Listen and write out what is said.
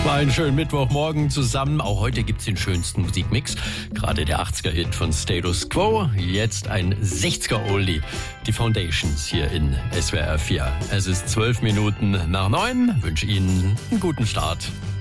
Einen schönen Mittwochmorgen zusammen. Auch heute gibt's den schönsten Musikmix. Gerade der 80er-Hit von Status Quo. Jetzt ein 60er-Oldie. Die Foundations hier in SWR 4. Es ist 12 Minuten nach 9. Wünsche Ihnen einen guten Start